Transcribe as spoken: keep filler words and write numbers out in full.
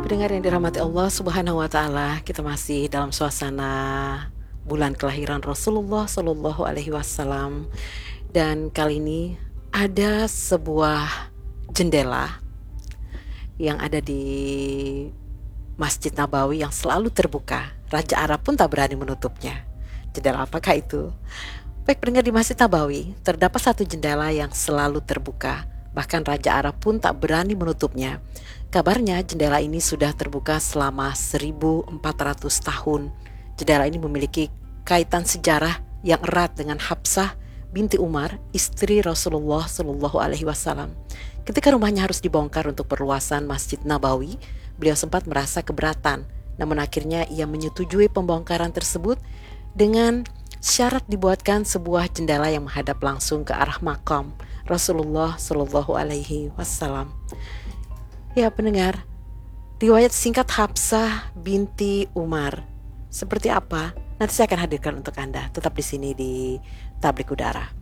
Pendengar yang dirahmati Allah Subhanahu wa taala, kita masih dalam suasana bulan kelahiran Rasulullah Shallallahu alaihi wasallam. Dan kali ini ada sebuah jendela yang ada di Masjid Nabawi yang selalu terbuka. Raja Arab pun tak berani menutupnya. Jendela apakah itu? Baik pendengar, di Masjid Nabawi terdapat satu jendela yang selalu terbuka. Bahkan Raja Arab pun tak berani menutupnya. Kabarnya jendela ini sudah terbuka selama seribu empat ratus tahun. Jendela ini memiliki kaitan sejarah yang erat dengan Hafsah binti Umar, istri Rasulullah Shallallahu alaihi wasallam. Ketika rumahnya harus dibongkar untuk perluasan Masjid Nabawi, beliau sempat merasa keberatan. Namun akhirnya ia menyetujui pembongkaran tersebut dengan syarat dibuatkan sebuah jendela yang menghadap langsung ke arah makam Rasulullah Shallallahu alaihi wasallam. Ya pendengar, riwayat singkat Hafsah binti Umar seperti apa? Nanti saya akan hadirkan untuk Anda. Tetap di sini di Tablik Udara.